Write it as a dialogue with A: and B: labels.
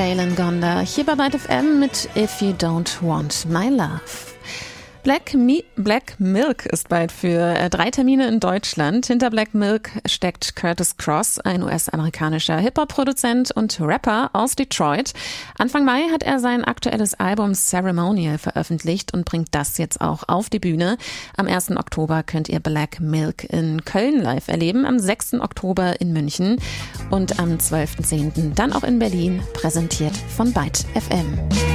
A: Jalen Gonda hier bei Byte FM mit If You Don't Want My Love. Black Milk ist bald für 3 Termine in Deutschland. Hinter Black Milk steckt Curtis Cross, ein US-amerikanischer Hip-Hop-Produzent und Rapper aus Detroit. Anfang Mai hat er sein aktuelles Album Ceremonial veröffentlicht und bringt das jetzt auch auf die Bühne. Am 1. Oktober könnt ihr Black Milk in Köln live erleben, am 6. Oktober in München und am 12.10. dann auch in Berlin, präsentiert von Byte FM.